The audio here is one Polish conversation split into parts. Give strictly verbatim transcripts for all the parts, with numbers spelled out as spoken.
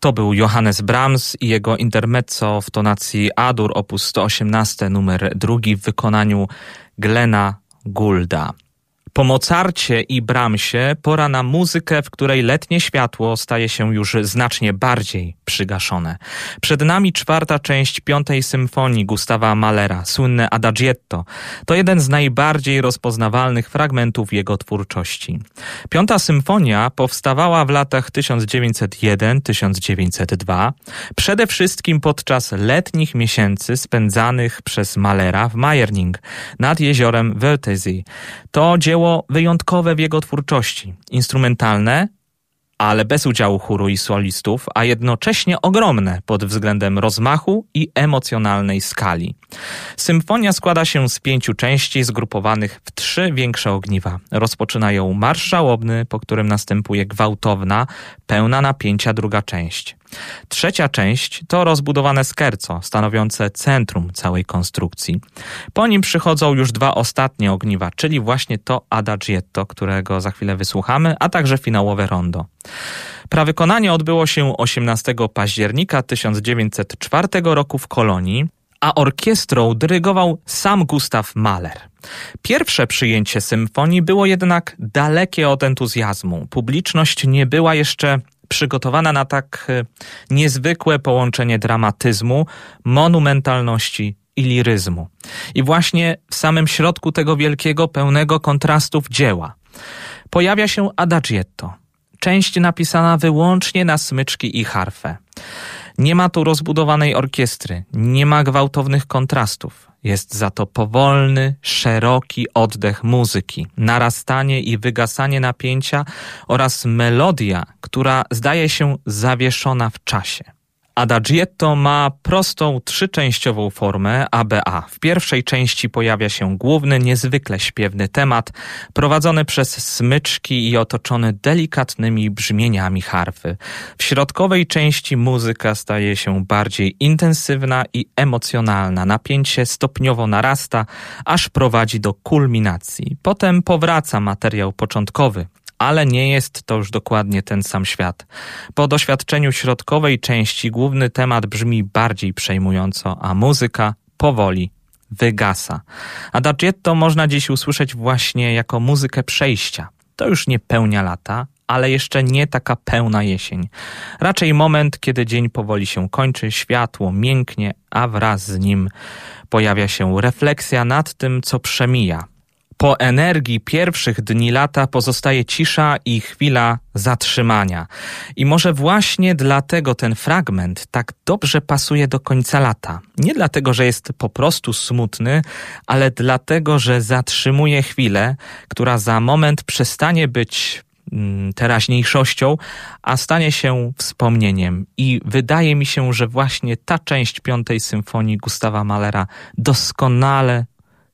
To był Johannes Brahms i jego intermezzo w tonacji A-dur op. sto osiemnaście numer drugi w wykonaniu Glena Goulda. Po Mozarcie i Brahmsie pora na muzykę, w której letnie światło staje się już znacznie bardziej przygaszone. Przed nami czwarta część piątej symfonii Gustawa Mahlera, słynne Adagietto. To jeden z najbardziej rozpoznawalnych fragmentów jego twórczości. Piąta symfonia powstawała w latach tysiąc dziewięćset jeden do tysiąc dziewięćset dwa, przede wszystkim podczas letnich miesięcy spędzanych przez Mahlera w Meiringen nad jeziorem Wörthersee. To dzieło wyjątkowe w jego twórczości, instrumentalne, ale bez udziału chóru i solistów, a jednocześnie ogromne pod względem rozmachu i emocjonalnej skali. Symfonia składa się z pięciu części zgrupowanych w trzy większe ogniwa. Rozpoczyna ją marsz żałobny, po którym następuje gwałtowna, pełna napięcia druga część. Trzecia część to rozbudowane scherzo, stanowiące centrum całej konstrukcji. Po nim przychodzą już dwa ostatnie ogniwa, czyli właśnie to Adagietto, którego za chwilę wysłuchamy, a także finałowe rondo. Prawykonanie odbyło się osiemnastego października tysiąc dziewięćset czwartego roku w Kolonii, a orkiestrą dyrygował sam Gustav Mahler. Pierwsze przyjęcie symfonii było jednak dalekie od entuzjazmu. Publiczność nie była jeszcze przygotowana na tak niezwykłe połączenie dramatyzmu, monumentalności i liryzmu. I właśnie w samym środku tego wielkiego, pełnego kontrastów dzieła pojawia się Adagietto, część napisana wyłącznie na smyczki i harfę. Nie ma tu rozbudowanej orkiestry, nie ma gwałtownych kontrastów. Jest za to powolny, szeroki oddech muzyki, narastanie i wygasanie napięcia oraz melodia, która zdaje się zawieszona w czasie. Adagietto ma prostą, trzyczęściową formę A B A. W pierwszej części pojawia się główny, niezwykle śpiewny temat, prowadzony przez smyczki i otoczony delikatnymi brzmieniami harfy. W środkowej części muzyka staje się bardziej intensywna i emocjonalna. Napięcie stopniowo narasta, aż prowadzi do kulminacji. Potem powraca materiał początkowy, ale nie jest to już dokładnie ten sam świat. Po doświadczeniu środkowej części główny temat brzmi bardziej przejmująco, a muzyka powoli wygasa. Adagietto można dziś usłyszeć właśnie jako muzykę przejścia. To już nie pełnia lata, ale jeszcze nie taka pełna jesień. Raczej moment, kiedy dzień powoli się kończy, światło mięknie, a wraz z nim pojawia się refleksja nad tym, co przemija. Po energii pierwszych dni lata pozostaje cisza i chwila zatrzymania. I może właśnie dlatego ten fragment tak dobrze pasuje do końca lata. Nie dlatego, że jest po prostu smutny, ale dlatego, że zatrzymuje chwilę, która za moment przestanie być mm, teraźniejszością, a stanie się wspomnieniem. I wydaje mi się, że właśnie ta część piątej symfonii Gustawa Mahlera doskonale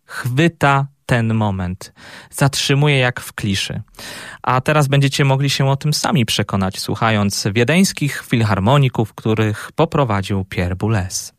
chwyta ten moment. Zatrzymuje jak w kliszy. A teraz będziecie mogli się o tym sami przekonać, słuchając wiedeńskich filharmoników, których poprowadził Pierre Boulez.